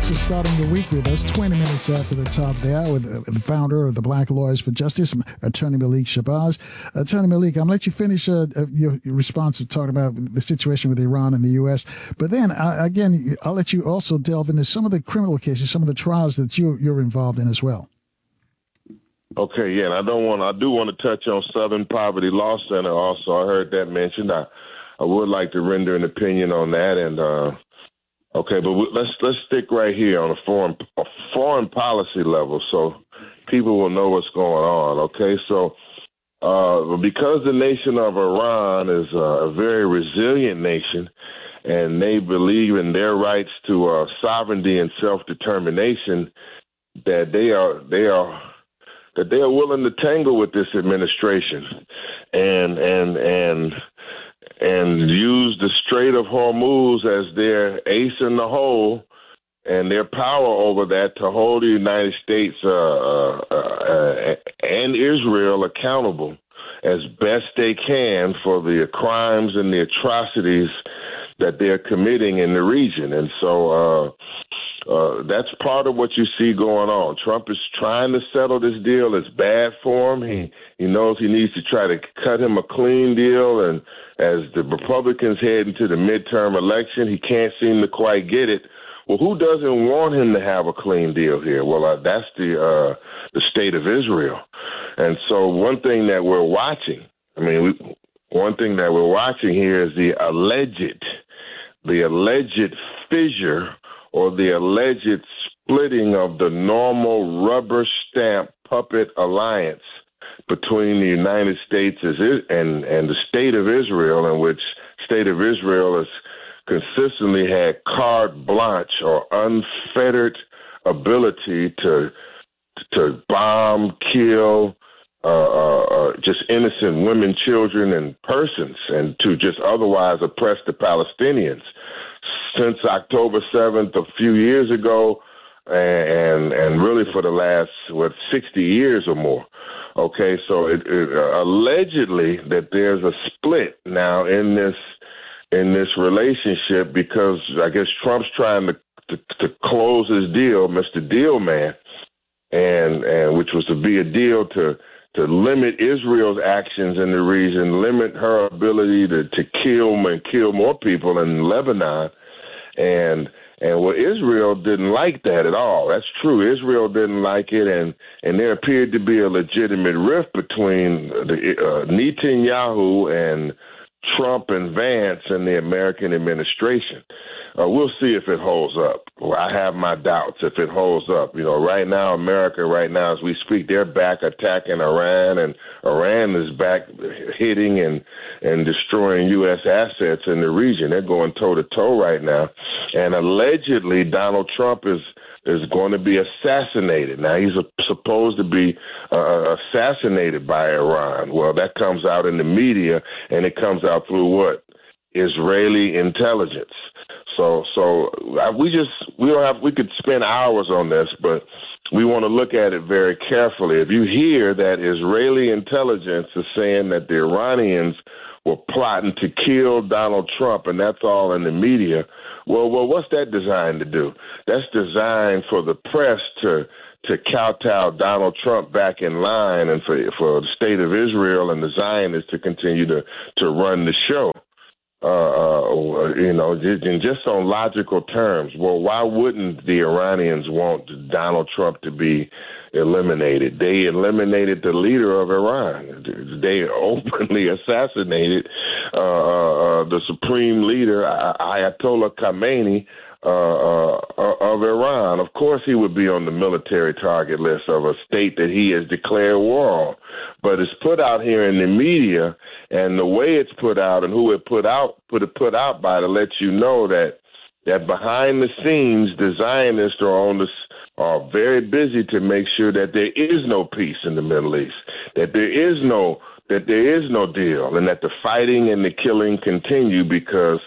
Thanks for starting the week with us. 20 minutes after the top there with the founder of the Black Lawyers for Justice, Attorney Malik Shabazz. Attorney Malik, I'm going to let you finish your response to talking about the situation with Iran and the U.S. But then, again, I'll let you also delve into some of the criminal cases, some of the trials that you're involved in as well. Okay, yeah, and I do want to touch on Southern Poverty Law Center also. I heard that mentioned. I would like to render an opinion on that, and okay, but let's stick right here on a foreign policy level, so people will know what's going on. Okay, so because the nation of Iran is a very resilient nation, and they believe in their rights to sovereignty and self-determination, that they are willing to tangle with this administration and use the Strait of Hormuz as their ace in the hole and their power over that to hold the United States and Israel accountable as best they can for the crimes and the atrocities that they're committing in the region. And so that's part of what you see going on. Trump is trying to settle this deal. It's bad for him. He knows he needs to try to cut him a clean deal. And as the Republicans head into the midterm election, he can't seem to quite get it. Well, who doesn't want him to have a clean deal here? Well, that's the state of Israel. And so one thing that we're watching, one thing that we're watching here is the alleged fissure or the alleged splitting of the normal rubber stamp puppet alliance between the United States and the state of Israel, in which state of Israel has consistently had carte blanche or unfettered ability to bomb, kill just innocent women, children, and persons, and to just otherwise oppress the Palestinians. Since October 7th, a few years ago, and really for the last 60 years or more. Okay, so it allegedly that there's a split now in this relationship because I guess Trump's trying to close his deal, Mr. Deal Man, and which was to be a deal to limit Israel's actions in the region, limit her ability to kill more people in Lebanon. And Israel didn't like that at all. That's true. Israel didn't like it, and there appeared to be a legitimate rift between Netanyahu and Trump and Vance and the American administration. We'll see if it holds up. Well, I have my doubts if it holds up. Right now, America, as we speak, they're back attacking Iran, and Iran is back hitting and destroying U.S. assets in the region. They're going toe-to-toe right now. And allegedly, Donald Trump is going to be assassinated. Now, he's supposed to be assassinated by Iran. Well, that comes out in the media, and it comes out through what? Israeli intelligence. So we could spend hours on this, but we want to look at it very carefully. If you hear that Israeli intelligence is saying that the Iranians were plotting to kill Donald Trump, and that's all in the media, well, what's that designed to do? That's designed for the press to kowtow Donald Trump back in line, and for the state of Israel and the Zionists to continue to run the show. Just on logical terms. Well, why wouldn't the Iranians want Donald Trump to be eliminated? They eliminated the leader of Iran. They openly assassinated the supreme leader, Ayatollah Khamenei, of Iran. Of course, he would be on the military target list of a state that he has declared war on. But it's put out here in the media, and the way it's put out and who it put out by to let you know that behind the scenes, the Zionists are very busy to make sure that there is no peace in the Middle East, that there is no deal, and that the fighting and the killing continue because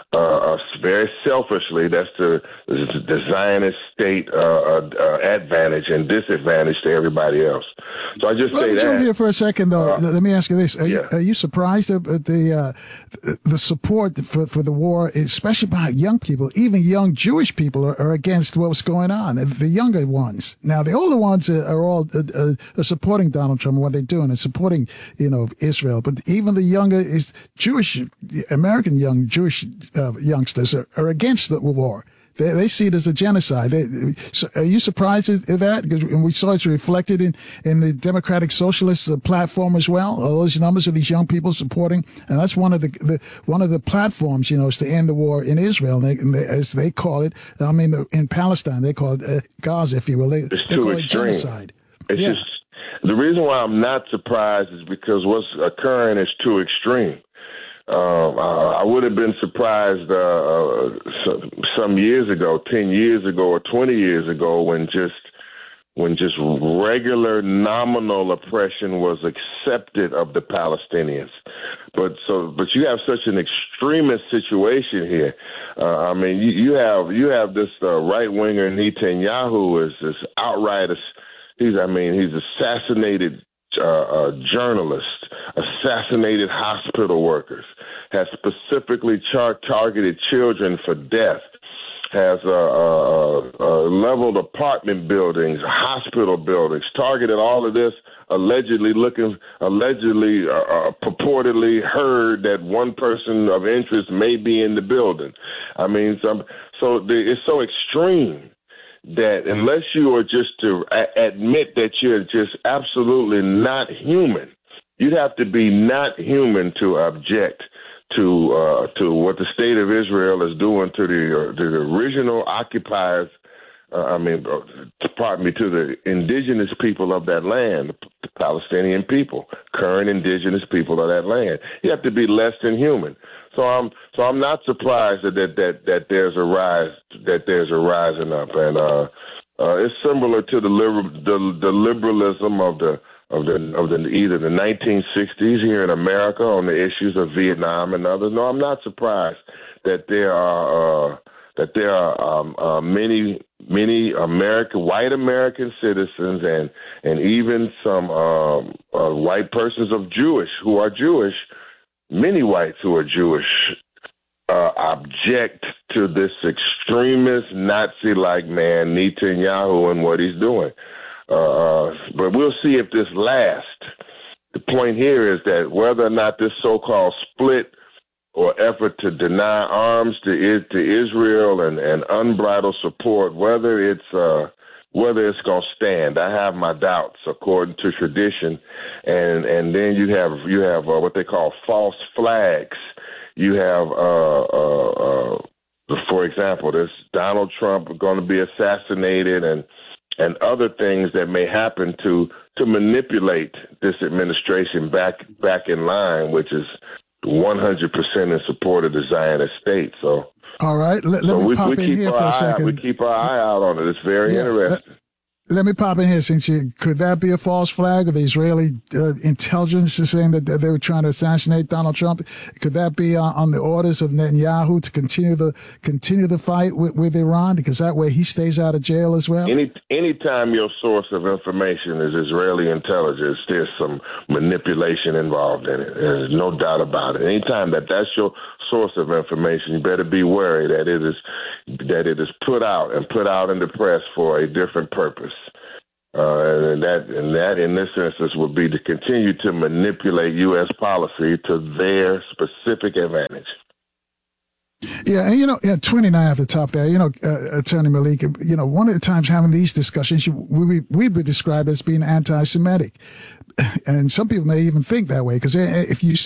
very selfishly, that's the Zionist state advantage and disadvantage to everybody else. So I just Let say me that. jump here for a second, though. Let me ask you this: Are you surprised at the support for the war, especially by young people, even young Jewish people, are against what was going on? The younger ones. Now, the older ones are all supporting Donald Trump and what they're doing and supporting, Israel. But even the younger Jewish American young Jewish youngsters are against the war. They see it as a genocide. So are you surprised at that? Because we saw it's reflected in the Democratic Socialist platform as well. All those numbers of these young people supporting, and that's one of the platforms. Is to end the war in Israel, as they call it. I mean, in Palestine, they call it Gaza, if you will. They call it genocide. It's just the reason why I'm not surprised is because what's occurring is too extreme. I would have been surprised some years ago, 10 years ago or 20 years ago, when just regular nominal oppression was accepted of the Palestinians. But you have such an extremist situation here. I mean, you have this right winger Netanyahu is this outright. He's assassinated journalists, assassinated hospital workers, has specifically targeted children for death, has leveled apartment buildings, hospital buildings, targeted all of this, purportedly heard that one person of interest may be in the building. I mean, it's so extreme that unless you are just to admit that you're just absolutely not human, you'd have to be not human to object to what the state of Israel is doing to the original occupiers. To the indigenous people of that land, the Palestinian people, current indigenous people of that land. You have to be less than human. So I'm not surprised that there's a rise, that there's a rising up, and it's similar to the liberalism of the either the 1960s here in America on the issues of Vietnam and others. No, I'm not surprised that there are many white American citizens and even some white persons who are Jewish, many whites who are Jewish, object to this extremist Nazi-like man Netanyahu and what he's doing. But we'll see if this lasts. The point here is that whether or not this so-called split or effort to deny arms to Israel and unbridled support, whether it's going to stand, I have my doubts according to tradition. And then you have what they call false flags. You have for example, there's Donald Trump going to be assassinated and other things that may happen to manipulate this administration back in line, which is 100% in support of the Zionist state. So, all right, let me pop in here for a second. We keep our eye out on it. It's very interesting. Let me pop in here. Could that be a false flag of the Israeli intelligence saying that they were trying to assassinate Donald Trump? Could that be on the orders of Netanyahu to continue the fight with Iran, because that way he stays out of jail as well? Anytime your source of information is Israeli intelligence, there's some manipulation involved in it. There's no doubt about it. Anytime that's your source of information, you better be wary that it is put out in the press for a different purpose. And that in this instance would be to continue to manipulate U.S. policy to their specific advantage. Yeah, and 29 at the top there, Attorney Malik, one of the times having these discussions, we would describe as being anti-Semitic. And some people may even think that way, because if you